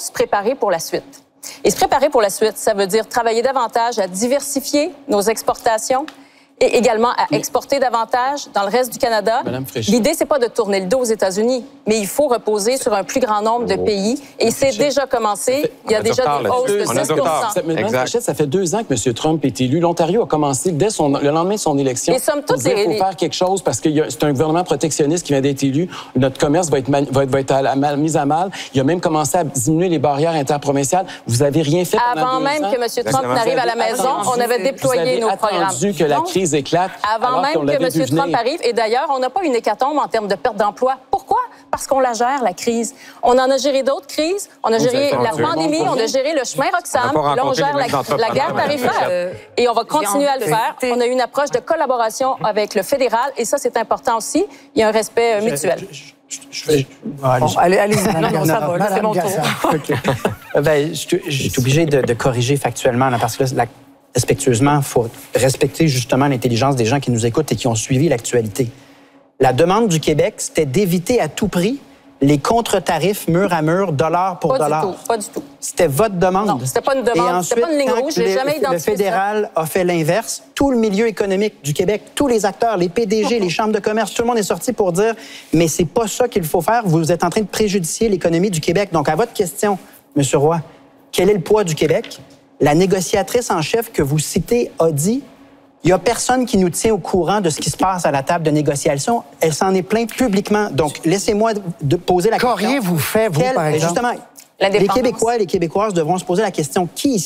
se préparer pour la suite. Et se préparer pour la suite, ça veut dire travailler davantage à diversifier nos exportations et également à exporter davantage dans le reste du Canada. L'idée, c'est pas de tourner le dos aux États-Unis, mais il faut reposer sur un plus grand nombre de pays. Et c'est déjà commencé. Il y a déjà des hausses de 6 %. Ça fait 2 ans que M. Trump est élu. L'Ontario a commencé dès le lendemain de son élection. Et somme toute, il faut faire quelque chose parce que c'est un gouvernement protectionniste qui vient d'être élu. Notre commerce va être mis à mal. Il a même commencé à diminuer les barrières interprovinciales. Vous n'avez rien fait pendant 2 ans. Avant même que M. Trump n'arrive à la maison, on avait déployé nos programmes. Attendu que la crise éclate. Avant même que M. Trump arrive. Et d'ailleurs, on n'a pas une hécatombe en termes de perte d'emploi. Pourquoi? Parce qu'on la gère, la crise. On en a géré d'autres crises. On a géré la pandémie, on a géré le chemin Roxham. Là, on gère la guerre tarifaire. Et on va continuer à le faire. On a eu une approche de collaboration avec le fédéral. Et ça, c'est important aussi. Il y a un respect mutuel. Allez-y, c'est mon tour. Je suis obligé de corriger factuellement, là, parce que respectueusement, il faut respecter justement l'intelligence des gens qui nous écoutent et qui ont suivi l'actualité. La demande du Québec, c'était d'éviter à tout prix les contre-tarifs mur à mur, dollar pour dollar. Pas du tout. C'était votre demande. Non, c'était pas une demande, c'était pas une ligne rouge, j'ai jamais identifié ça. Le fédéral a fait l'inverse. Tout le milieu économique du Québec, tous les acteurs, les PDG, les chambres de commerce, tout le monde est sorti pour dire « mais c'est pas ça qu'il faut faire, vous êtes en train de préjudicier l'économie du Québec ». Donc, à votre question, M. Roy, quel est le poids du Québec? La négociatrice en chef que vous citez a dit il n'y a personne qui nous tient au courant de ce qui se passe à la table de négociation. Elle s'en est plainte publiquement. Donc, laissez-moi poser la question. Qu'auriez-vous fait, vous, par exemple? Justement, les Québécois et les Québécoises devront se poser la question qui